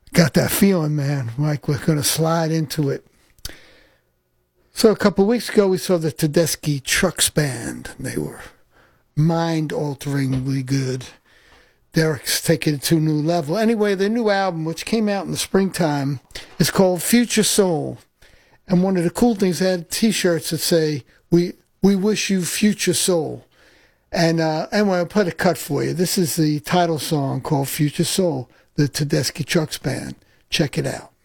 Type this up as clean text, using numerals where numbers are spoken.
Got that feeling, man, like we're going to slide into it. So a couple of weeks ago, we saw the Tedeschi Trucks Band. They were mind-alteringly good. Derek's taking it to a new level. Anyway, their new album, which came out in the springtime, is called Future Soul. And one of the cool things, they had T-shirts that say, we wish you future soul. And anyway, I'll play a cut for you. This is the title song called Future Soul, the Tedeschi Trucks Band. Check it out.